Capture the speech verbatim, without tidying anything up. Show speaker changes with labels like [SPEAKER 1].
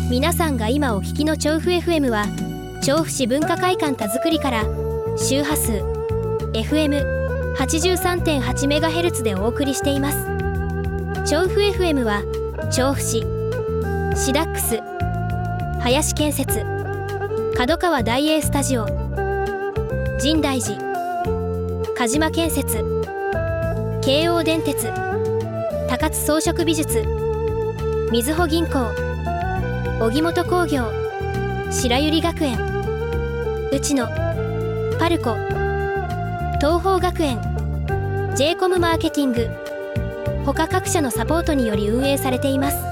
[SPEAKER 1] 皆さんが今お聞きの調布 エフエム は調布市文化会館田作りから周波数 エフエムはちじゅうさんてんはちメガヘルツ でお送りしています。調布 エフエム は調布市シダックス、林建設、角川大英スタジオ、深大寺、鹿島建設、京王電鉄、高津装飾美術、みずほ銀行、荻本工業、白百合学園、内野、パルコ、東邦学園、 ジェイコム マーケティング他各社のサポートにより運営されています。